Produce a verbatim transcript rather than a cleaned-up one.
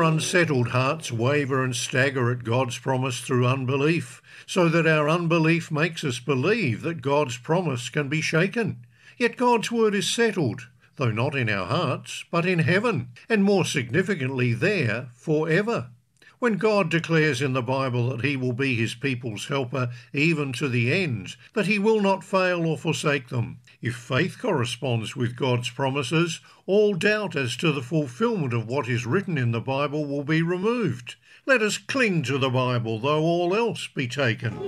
unsettled hearts waver and stagger at God's promise through unbelief, so that our unbelief makes us believe that God's promise can be shaken. Yet God's word is settled, though not in our hearts, but in heaven, and more significantly there, forever. When God declares in the Bible that he will be his people's helper even to the end, that he will not fail or forsake them, if faith corresponds with God's promises, all doubt as to the fulfilment of what is written in the Bible will be removed. Let us cling to the Bible, though all else be taken.